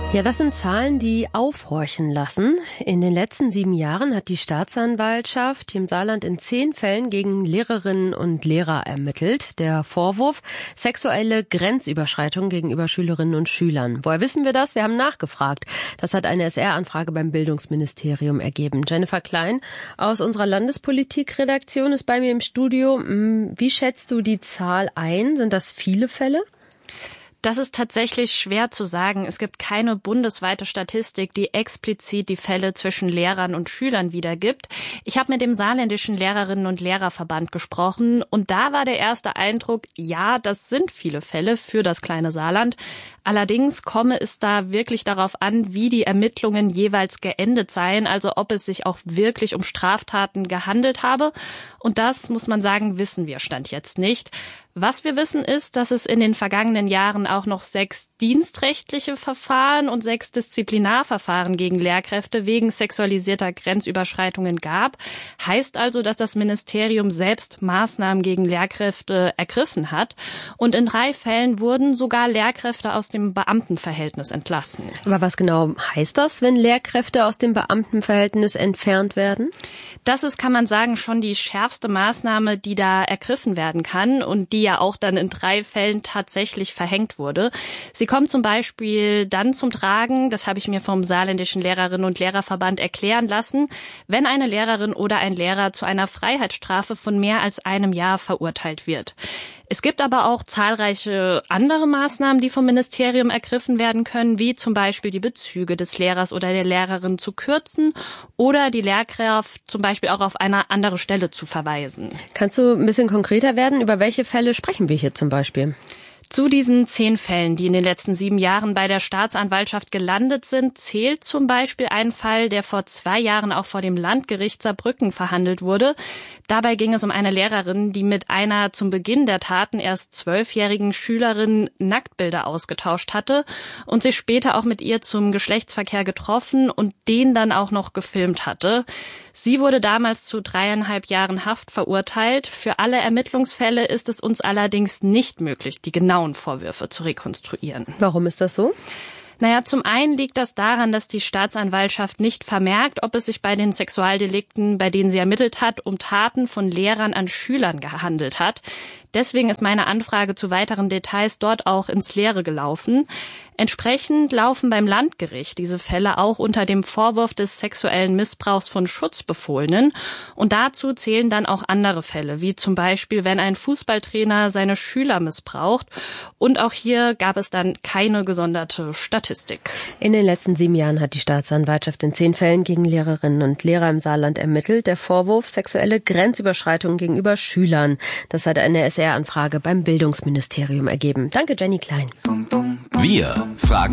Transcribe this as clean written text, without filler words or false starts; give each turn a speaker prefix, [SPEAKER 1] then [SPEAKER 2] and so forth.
[SPEAKER 1] Ja, das sind Zahlen, die aufhorchen lassen. In den letzten 7 Jahren hat die Staatsanwaltschaft hier im Saarland in 10 Fällen gegen Lehrerinnen und Lehrer ermittelt. Der Vorwurf: sexuelle Grenzüberschreitung gegenüber Schülerinnen und Schülern. Woher wissen wir das? Wir haben nachgefragt. Das hat eine SR-Anfrage beim Bildungsministerium ergeben. Jennifer Klein aus unserer Landespolitik-Redaktion ist bei mir im Studio. Wie schätzt du die Zahl ein? Sind das viele Fälle?
[SPEAKER 2] Das ist tatsächlich schwer zu sagen. Es gibt keine bundesweite Statistik, die explizit die Fälle zwischen Lehrern und Schülern wiedergibt. Ich habe mit dem saarländischen Lehrerinnen- und Lehrerverband gesprochen und da war der erste Eindruck, ja, das sind viele Fälle für das kleine Saarland. Allerdings komme es da wirklich darauf an, wie die Ermittlungen jeweils geendet seien, also ob es sich auch wirklich um Straftaten gehandelt habe. Und das, muss man sagen, wissen wir Stand jetzt nicht. Was wir wissen ist, dass es in den vergangenen Jahren auch noch 6 dienstrechtliche Verfahren und 6 Disziplinarverfahren gegen Lehrkräfte wegen sexualisierter Grenzüberschreitungen gab. Heißt also, dass das Ministerium selbst Maßnahmen gegen Lehrkräfte ergriffen hat. Und in 3 Fällen wurden sogar Lehrkräfte aus dem Beamtenverhältnis entlassen.
[SPEAKER 1] Aber was genau heißt das, wenn Lehrkräfte aus dem Beamtenverhältnis entfernt werden?
[SPEAKER 2] Das ist, kann man sagen, schon die schärfste Maßnahme, die da ergriffen werden kann und die ja auch dann in 3 Fällen tatsächlich verhängt wurde. Sie kommt zum Beispiel dann zum Tragen, das habe ich mir vom saarländischen Lehrerinnen- und Lehrerverband erklären lassen, wenn eine Lehrerin oder ein Lehrer zu einer Freiheitsstrafe von mehr als 1 Jahr verurteilt wird. Es gibt aber auch zahlreiche andere Maßnahmen, die vom Ministerium ergriffen werden können, wie zum Beispiel die Bezüge des Lehrers oder der Lehrerin zu kürzen oder die Lehrkraft zum Beispiel auch auf eine andere Stelle zu verweisen.
[SPEAKER 1] Kannst du ein bisschen konkreter werden? Über welche Fälle sprechen wir hier zum Beispiel?
[SPEAKER 2] Zu diesen 10 Fällen, die in den letzten 7 Jahren bei der Staatsanwaltschaft gelandet sind, zählt zum Beispiel ein Fall, der vor 2 Jahren auch vor dem Landgericht Saarbrücken verhandelt wurde. Dabei ging es um eine Lehrerin, die mit einer zum Beginn der Taten erst 12-jährigen Schülerin Nacktbilder ausgetauscht hatte und sich später auch mit ihr zum Geschlechtsverkehr getroffen und den dann auch noch gefilmt hatte. Sie wurde damals zu 3,5 Jahren Haft verurteilt. Für alle Ermittlungsfälle ist es uns allerdings nicht möglich, die genauen Vorwürfe zu rekonstruieren.
[SPEAKER 1] Warum ist das so?
[SPEAKER 2] Naja, zum einen liegt das daran, dass die Staatsanwaltschaft nicht vermerkt, ob es sich bei den Sexualdelikten, bei denen sie ermittelt hat, um Taten von Lehrern an Schülern gehandelt hat. Deswegen ist meine Anfrage zu weiteren Details dort auch ins Leere gelaufen. Entsprechend laufen beim Landgericht diese Fälle auch unter dem Vorwurf des sexuellen Missbrauchs von Schutzbefohlenen. Und dazu zählen dann auch andere Fälle, wie zum Beispiel, wenn ein Fußballtrainer seine Schüler missbraucht. Und auch hier gab es dann keine gesonderte Statistik.
[SPEAKER 1] In den letzten 7 Jahren hat die Staatsanwaltschaft in 10 Fällen gegen Lehrerinnen und Lehrer im Saarland ermittelt. Der Vorwurf: sexuelle Grenzüberschreitung gegenüber Schülern. Das hat eine SR-Anfrage beim Bildungsministerium ergeben. Danke, Jenny Klein.
[SPEAKER 3] Wir fragen